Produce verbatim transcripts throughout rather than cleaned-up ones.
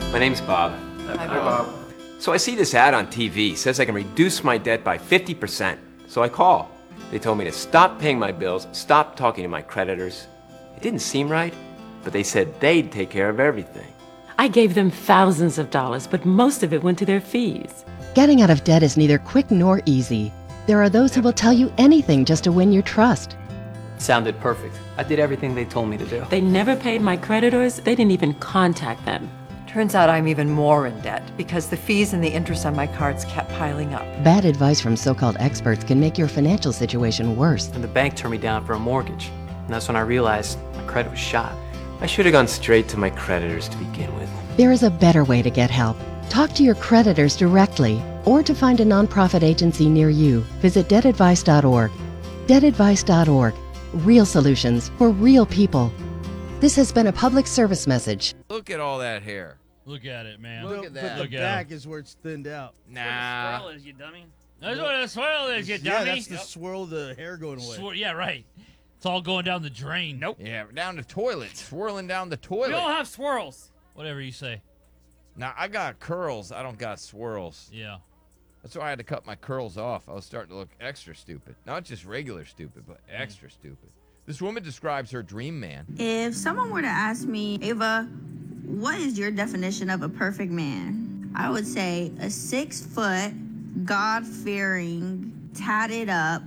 My name's Bob. Hi, Bob. So I see this ad on T V. Says I can reduce my debt by fifty percent. So I call. They told me to stop paying my bills, stop talking to my creditors. It didn't seem right, but they said they'd take care of everything. I gave them thousands of dollars, but most of it went to their fees. Getting out of debt is neither quick nor easy. There are those who will tell you anything just to win your trust. Sounded perfect. I did everything they told me to do. They never paid my creditors. They didn't even contact them. Turns out I'm even more in debt because the fees and the interest on my cards kept piling up. Bad advice from so-called experts can make your financial situation worse. And the bank turned me down for a mortgage. And that's when I realized my credit was shot. I should have gone straight to my creditors to begin with. There is a better way to get help. Talk to your creditors directly, or to find a nonprofit agency near you, visit debt advice dot org. debt advice dot org. Real solutions for real people. This has been a public service message. Look at all that hair. Look at it, man. Look at that. But Look the at back is where it's thinned out. Nah. Swirl is, you dummy. That's what a swirl is, you dummy. Yeah, that's the swirl of the hair going away. Swir- yeah, right. It's all going down the drain. Nope. Yeah, down the toilet, swirling down the We toilet. don't have swirls. Whatever you say. Now, I got curls. I don't got swirls. Yeah. That's why I had to cut my curls off. I was starting to look extra stupid. Not just regular stupid, but extra stupid. This woman describes her dream man. If someone were to ask me, Ava, what is your definition of a perfect man? I would say a six foot, God-fearing, tatted up,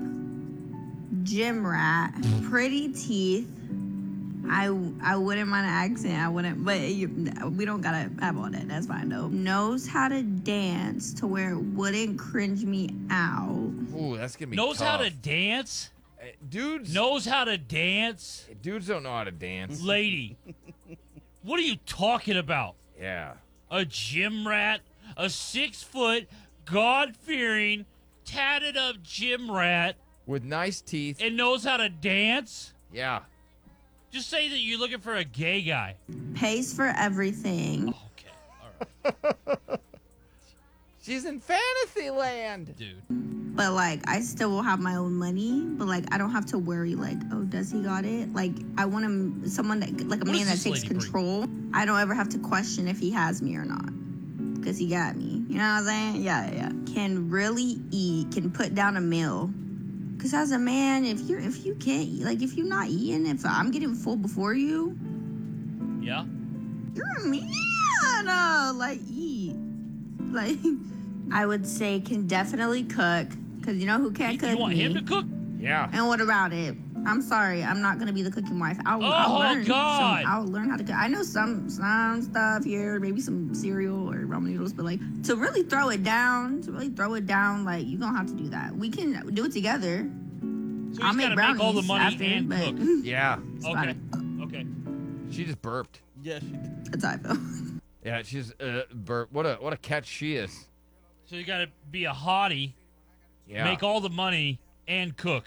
gym rat, pretty teeth. I, I wouldn't mind an accent. I wouldn't, but you, we don't gotta have all that. That's fine though. Knows how to dance to where it wouldn't cringe me out. Ooh, that's gonna be Knows tough. how to dance? Uh, dudes. Knows how to dance? Dudes don't know how to dance. Lady. What are you talking about? Yeah. A gym rat? A six foot, God fearing, tatted up gym rat With nice teeth. and knows how to dance? Yeah. Just say that you're looking for a gay guy. Pays for everything. Okay. All right. She's in fantasy land. Dude. But like I still will have my own money, but like I don't have to worry like, oh, does he got it? Like I want him someone that like a What man that does this takes lady bring? control. I don't ever have to question if he has me or not. Cause he got me. You know what I'm saying? Yeah, yeah, yeah. Can really eat, can put down a meal. Cause as a man, if you're if you can't eat, like if you're not eating, if I'm getting full before you, Yeah? you're a man. Uh, like eat. Like I would say can definitely cook. Cause you know who can't You, cook you want me. him to cook? Yeah. And what about it? I'm sorry, I'm not gonna be the cooking wife. I'll, Oh, I'll learn. God. Some, I'll learn how to cook. I know some some stuff here, maybe some cereal or ramen noodles, but like to really throw it down, to really throw it down, like you gonna have to do that. We can do it together. So I'll he's make got to make all the brownies money after, and but cook. Yeah. about Okay. it. Okay. She just burped. Yeah, she did. That's how I feel. Yeah, she's uh burp. What a what a catch she is. So you got to be a hottie, Yeah. make all the money, and cook.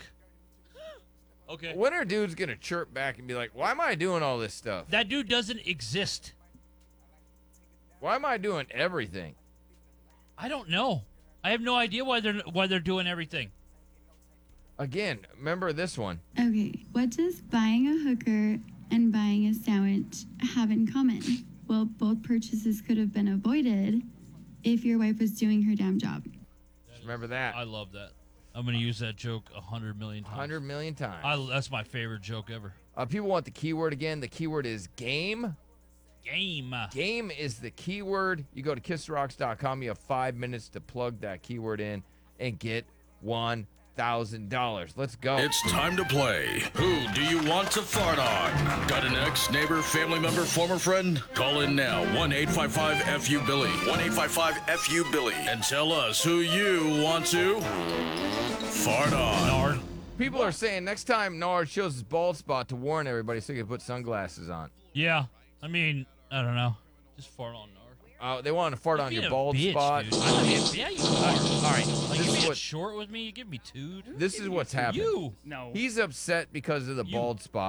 Okay. When are dudes gonna chirp back and be like, why am I doing all this stuff? That dude doesn't exist. Why am I doing everything? I don't know. I have no idea why they're why they're doing everything. Again, remember this one. Okay, what does buying a hooker and buying a sandwich have in common? Well, both purchases could have been avoided if your wife was doing her damn job. Just remember that. I love that. I'm going to use that joke a hundred million times. A hundred million times. I, that's my favorite joke ever. Uh, people want the keyword again. The keyword is game. Game. Game is the keyword. You go to kiss rocks dot com. You have five minutes to plug that keyword in and get one thousand dollars. Let's go. It's time to play. Who do you want to fart on? Got an ex, neighbor, family member, former friend? Call in now. one eight five five F U Billy. one eight five five F U Billy. And tell us who you want to fart on. Nard. People are saying next time Nard shows his bald spot to warn everybody so he can put sunglasses on. Yeah. I mean, I don't know. Just fart on Nard. Uh, they want to fart You're on being your a bald bitch, spot. dude. I mean, yeah, you are. All right. Like, This you is being what short with me, you give me two. this is what's happening. You. No. He's upset because of the You. bald spot.